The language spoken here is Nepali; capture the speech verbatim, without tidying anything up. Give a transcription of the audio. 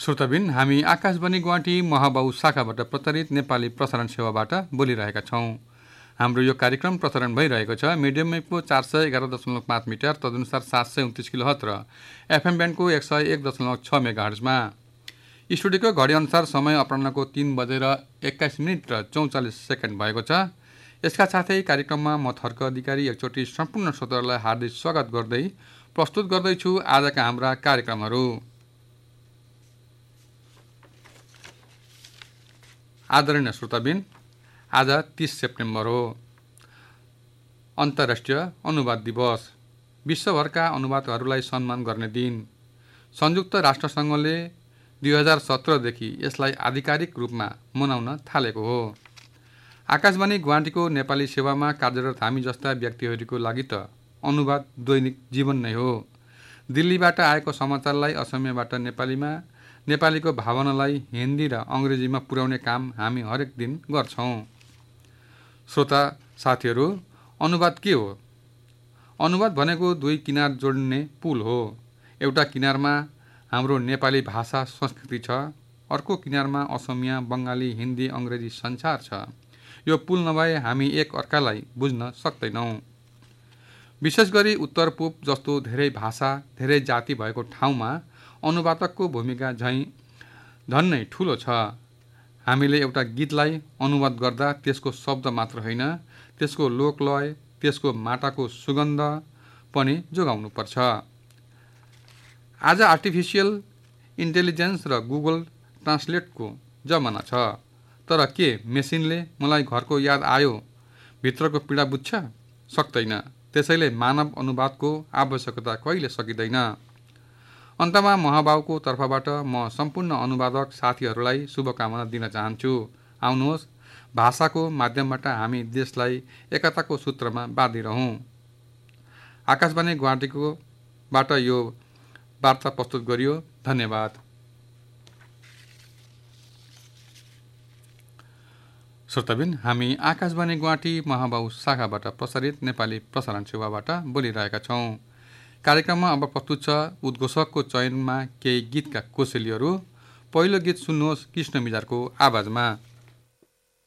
श्रोताबिन, हामी आकाशवाणी गुवाहाटी महाबाउ शाखाबाट प्रसारित नेपाली प्रसारण सेवाबाट बोलिरहेका छौँ। हाम्रो यो कार्यक्रम प्रसारण भइरहेको छ मिडियम वेभको चार सय एघार दशमलव पाँच मिटर, तदनुसार सात सय उन्तिस किलोहर्ट्ज र एफएम ब्यान्डको एक सय एक दशमलव छ मेगाहर्ट्जमा। स्टुडियोको घडीअनुसार समय अपराह्नको तीन बजेर एक्काइस मिनट र चौचालिस सेकेन्ड भएको छ। यसका साथै कार्यक्रममा म थर्क अधिकारी एकचोटि सम्पूर्ण श्रोताहरूलाई हार्दिक स्वागत गर्दै प्रस्तुत गर्दैछु आजका हाम्रा कार्यक्रमहरू। आदरणीय श्रोताबिन, आज तीस सेप्टेम्बर हो, अन्तर्राष्ट्रिय अनुवाद दिवस, विश्वभरका अनुवादकहरूलाई सम्मान गर्ने दिन। संयुक्त राष्ट्रसङ्घले दुई हजार सत्रदेखि यसलाई आधिकारिक रूपमा मनाउन थालेको हो। आकाशवाणी गुवाहाटीको नेपाली सेवामा कार्यरत हामी जस्ता व्यक्तिहरूको लागि त अनुवाद दैनिक जीवन नै हो। दिल्लीबाट आएको समाचारलाई असमियाबाट नेपालीमा, नेपालीको भावनालाई हिन्दी र अङ्ग्रेजीमा पुर्याउने काम हामी हरेक दिन गर्छौँ। श्रोता साथीहरू, अनुवाद के हो? अनुवाद भनेको दुई किनार जोड्ने पुल हो। एउटा किनारमा हाम्रो नेपाली भाषा संस्कृति छ, अर्को किनारमा असमिया, बङ्गाली, हिन्दी, अङ्ग्रेजी संसार छ। यो पुल नभए हामी एक अर्कालाई बुझ्न सक्दैनौँ। विशेष गरी उत्तर पूर्व जस्तो धेरै भाषा, धेरै जाति भएको ठाउँमा अनुवादकको भूमिका झैँ झन्नै ठुलो छ। हामीले एउटा गीतलाई अनुवाद गर्दा त्यसको शब्द मात्र होइन, त्यसको लोकलय, त्यसको माटाको सुगन्ध पनि जोगाउनुपर्छ। आज आर्टिफिसियल इन्टेलिजेन्स र गुगल ट्रान्सलेटको जमाना छ, तर के मेसिनले मलाई घरको याद आयो भित्रको पीडा बुझ्छ? सक्दैन। त्यसैले मानव अनुवादको आवश्यकता कहिले सकिँदैन। अन्तमा महाबाउको तर्फबाट म सम्पूर्ण अनुवादक साथीहरूलाई शुभकामना दिन चाहन्छु। आउनुहोस्, भाषाको माध्यमबाट हामी देशलाई एकताको सूत्रमा बाँधिरहौँ। आकाशवाणी गुवाहाटीको बाट यो वार्ता प्रस्तुत गरियो। धन्यवाद। श्रोताबिन, हामी आकाशवाणी गुवाहाटी महाबाउ शाखाबाट प्रसारित नेपाली प्रसारण सेवाबाट बोलिरहेका छौँ। कार्यक्रममा अब प्रस्तुत छ उद्घोषकको चयनमा केही गीतका कोसेलीहरू। पहिलो गीत सुन्नुहोस् कृष्ण मिजारको आवाजमा।